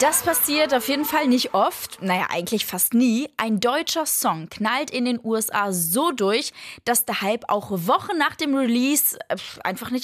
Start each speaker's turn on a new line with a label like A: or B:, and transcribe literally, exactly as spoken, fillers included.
A: Das passiert auf jeden Fall nicht oft, naja, eigentlich fast nie. Ein deutscher Song knallt in den U S A so durch, dass der Hype auch Wochen nach dem Release äh, einfach nicht